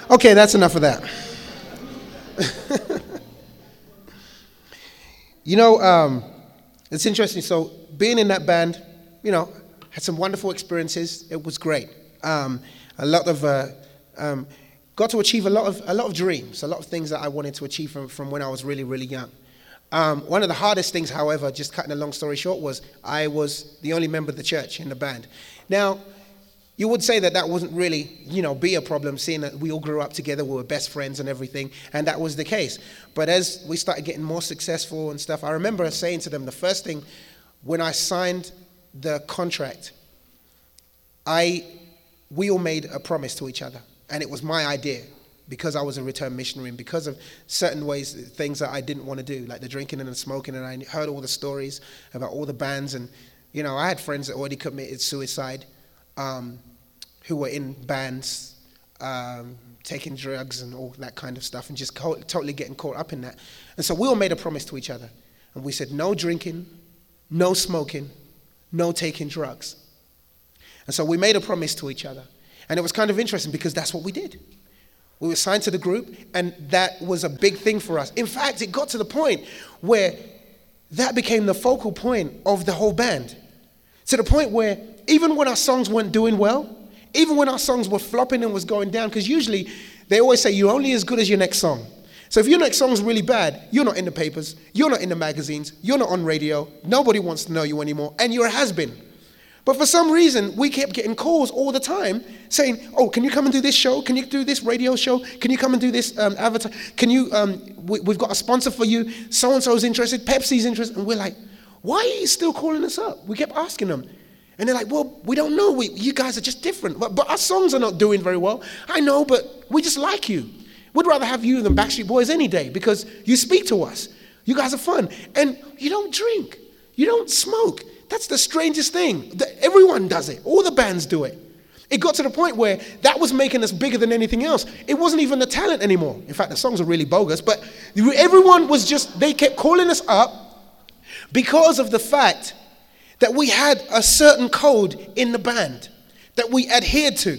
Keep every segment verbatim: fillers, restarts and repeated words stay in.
Okay, that's enough of that. You know, um, it's interesting. So being in that band, you know, had some wonderful experiences. It was great. Um, a lot of, uh, um, got to achieve a lot of a lot of dreams, a lot of things that I wanted to achieve from, from when I was really, really young. Um, one of the hardest things, however, just cutting a long story short, was I was the only member of the church in the band. Now, you would say that that wouldn't really, you know, be a problem, seeing that we all grew up together, we were best friends and everything, and that was the case. But as we started getting more successful and stuff, I remember saying to them, the first thing, when I signed the contract, I, we all made a promise to each other, and it was my idea, because I was a returned missionary and because of certain ways, things that I didn't want to do, like the drinking and the smoking, and I heard all the stories about all the bands, and, you know, I had friends that already committed suicide, um, who were in bands, um, taking drugs and all that kind of stuff, and just co- totally getting caught up in that. And so we all made a promise to each other, and we said, no drinking, no smoking, no taking drugs. And so we made a promise to each other. And it was kind of interesting because that's what we did. We were signed to the group, and that was a big thing for us. In fact, it got to the point where that became the focal point of the whole band. To the point where even when our songs weren't doing well, even when our songs were flopping and was going down, because usually they always say you're only as good as your next song. So if your next song's really bad, you're not in the papers, you're not in the magazines, you're not on radio, nobody wants to know you anymore, and you're a has-been. But for some reason, we kept getting calls all the time saying, oh, can you come and do this show? Can you do this radio show? Can you come and do this um, avatar? Can you, um, we, we've got a sponsor for you. So-and-so's interested, Pepsi's interested. And we're like, why are you still calling us up? We kept asking them. And they're like, well, we don't know. We, you guys are just different. But, but our songs are not doing very well. I know, but we just like you. We'd rather have you than Backstreet Boys any day because you speak to us. You guys are fun. And you don't drink. You don't smoke. That's the strangest thing. Everyone does it. All the bands do it. It got to the point where that was making us bigger than anything else. It wasn't even the talent anymore. In fact, the songs are really bogus. But everyone was just, they kept calling us up because of the fact that we had a certain code in the band that we adhered to.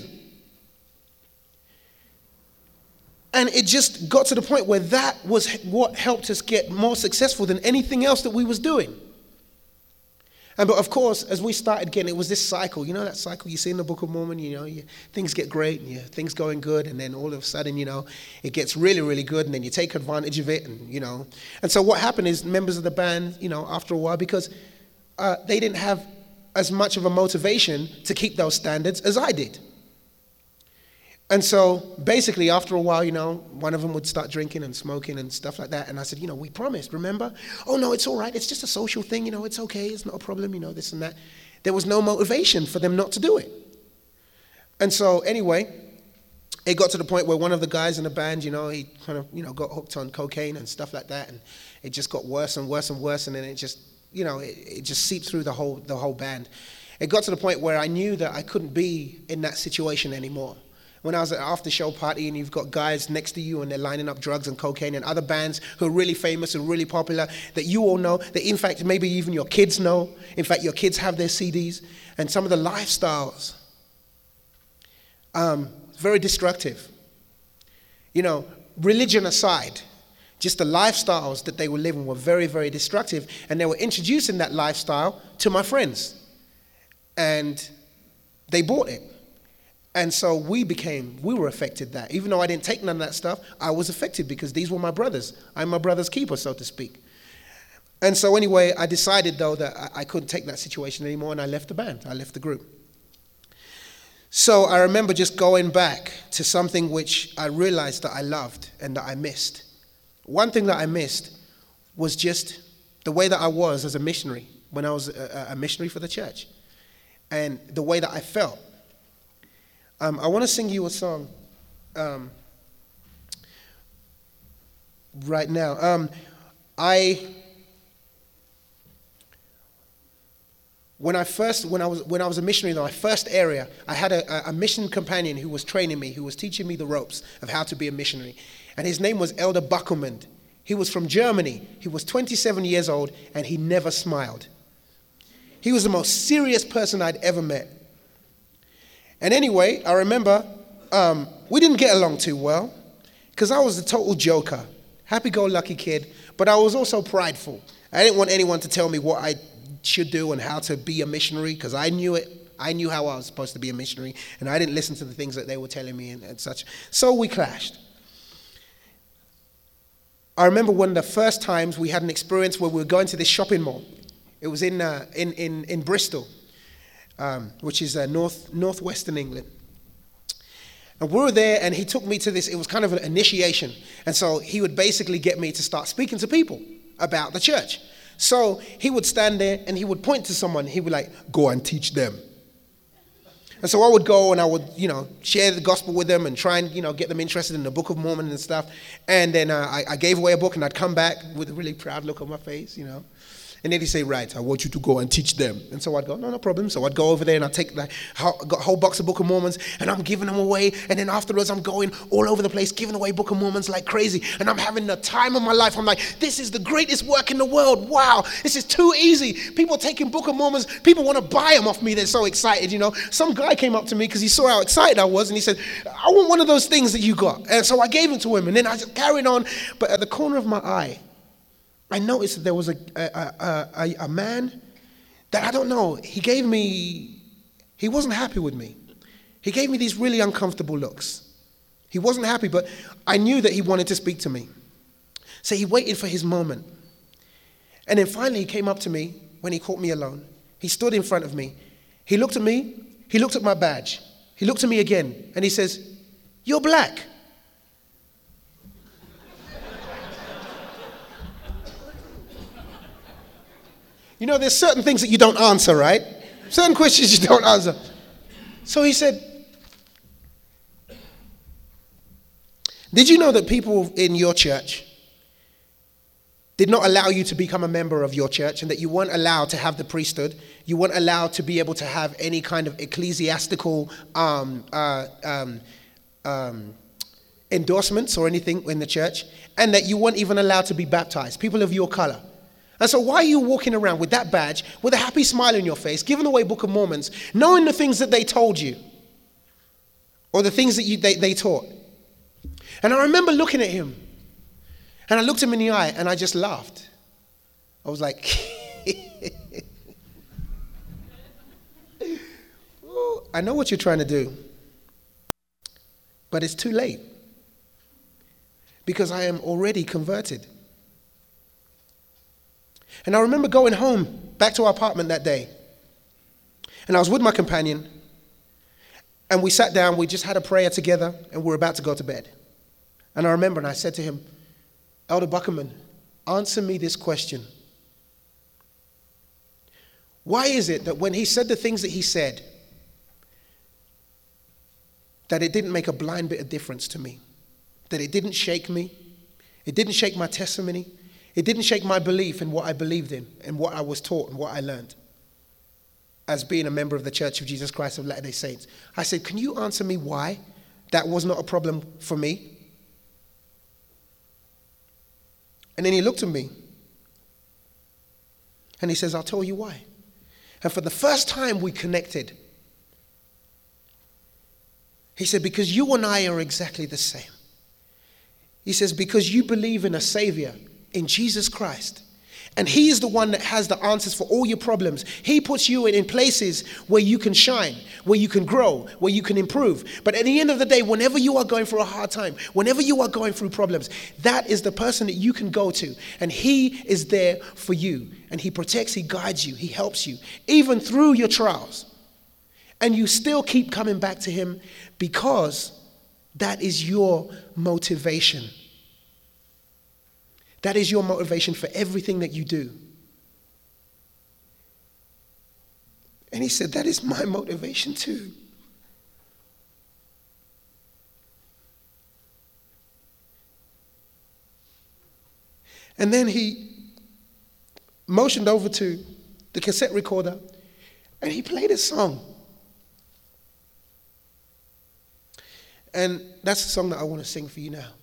And it just got to the point where that was what helped us get more successful than anything else that we was doing. And but of course, as we started getting, it was this cycle. You know that cycle you see in the Book of Mormon? You know, you, things get great, and you, things going good, and then all of a sudden, you know, it gets really, really good, and then you take advantage of it, and you know. And so what happened is members of the band, you know, after a while, because uh, they didn't have as much of a motivation to keep those standards as I did. And so basically after a while, you know, one of them would start drinking and smoking and stuff like that. And I said, you know, we promised, remember? Oh, no, it's all right. It's just a social thing. You know, it's okay. It's not a problem, you know, this and that. There was no motivation for them not to do it. And so anyway, it got to the point where one of the guys in the band, you know, he kind of, you know, got hooked on cocaine and stuff like that. And it just got worse and worse and worse. And then it just, you know, it, it just seeped through the whole, the whole band. It got to the point where I knew that I couldn't be in that situation anymore. When I was at an after-show party and you've got guys next to you and they're lining up drugs and cocaine and other bands who are really famous and really popular that you all know, that in fact maybe even your kids know. In fact, your kids have their C Ds. And some of the lifestyles, um, very destructive. You know, religion aside, just the lifestyles that they were living were very, very destructive. And they were introducing that lifestyle to my friends. And they bought it. And so we became, we were affected that. Even though I didn't take none of that stuff, I was affected because these were my brothers. I'm my brother's keeper, so to speak. And so anyway, I decided, though, that I, I couldn't take that situation anymore, and I left the band. I left the group. So I remember just going back to something which I realized that I loved and that I missed. One thing that I missed was just the way that I was as a missionary when I was a, a missionary for the church, and the way that I felt. Um, I want to sing you a song um, right now. Um, I when I first when I was when I was a missionary in my first area, I had a, a mission companion who was training me, who was teaching me the ropes of how to be a missionary, and his name was Elder Buckelman. He was from Germany. He was twenty-seven years old, and he never smiled. He was the most serious person I'd ever met. And anyway, I remember um, we didn't get along too well because I was a total joker, happy-go-lucky kid, but I was also prideful. I didn't want anyone to tell me what I should do and how to be a missionary because I knew it. I knew how I was supposed to be a missionary, and I didn't listen to the things that they were telling me and, and such. So we clashed. I remember one of the first times we had an experience where we were going to this shopping mall. It was in uh, in, in in Bristol, um, which is uh, north northwestern England. And we were there, and he took me to this. It was kind of an initiation, and so he would basically get me to start speaking to people about the church. So he would stand there, and he would point to someone. He would like, "Go and teach them." And so I would go and I would, you know, share the gospel with them and try and, you know, get them interested in the Book of Mormon and stuff. And then uh, I, I gave away a book and I'd come back with a really proud look on my face, you know. And then he'd say, right, I want you to go and teach them. And so I'd go, no, no problem. So I'd go over there and I'd take the whole, got a whole box of Book of Mormons and I'm giving them away. And then afterwards I'm going all over the place, giving away Book of Mormons like crazy. And I'm having the time of my life. I'm like, this is the greatest work in the world. Wow, this is too easy. People are taking Book of Mormons. People want to buy them off me. They're so excited, you know. Some guy came up to me because he saw how excited I was. And he said, I want one of those things that you got. And so I gave them to him. And then I just carried on. But at the corner of my eye, I noticed that there was a, a, a, a, a man that I don't know, he gave me, he wasn't happy with me. He gave me these really uncomfortable looks. He wasn't happy, but I knew that he wanted to speak to me. So he waited for his moment. And then finally he came up to me when he caught me alone. He stood in front of me. He looked at me, he looked at my badge. He looked at me again and he says, "You're black." You know, there's certain things that you don't answer, right? Certain questions you don't answer. So he said, did you know that people in your church did not allow you to become a member of your church and that you weren't allowed to have the priesthood? You weren't allowed to be able to have any kind of ecclesiastical um, uh, um, um, endorsements or anything in the church, and that you weren't even allowed to be baptized, people of your color. And so why are you walking around with that badge, with a happy smile on your face, giving away Book of Mormons, knowing the things that they told you or the things that you, they, they taught? And I remember looking at him, and I looked him in the eye, and I just laughed. I was like, oh, I know what you're trying to do, but it's too late because I am already converted. And I remember going home, back to our apartment that day. And I was with my companion. And we sat down, we just had a prayer together, and we were about to go to bed. And I remember, and I said to him, Elder Buckerman, answer me this question. Why is it that when he said the things that he said, that it didn't make a blind bit of difference to me? That it didn't shake me? It didn't shake my testimony? It didn't shake my belief in what I believed in and what I was taught and what I learned as being a member of the Church of Jesus Christ of Latter-day Saints. I said, can you answer me why that was not a problem for me? And then he looked at me and he says, I'll tell you why. And for the first time we connected, he said, because you and I are exactly the same. He says, because you believe in a Savior, in Jesus Christ. And he is the one that has the answers for all your problems. He puts you in, in places where you can shine, where you can grow, where you can improve. But at the end of the day, whenever you are going through a hard time, whenever you are going through problems, that is the person that you can go to. And he is there for you. And he protects, he guides you, he helps you, even through your trials. And you still keep coming back to him because that is your motivation. That is your motivation for everything that you do. And he said, that is my motivation too. And then he motioned over to the cassette recorder and he played a song. And that's the song that I want to sing for you now.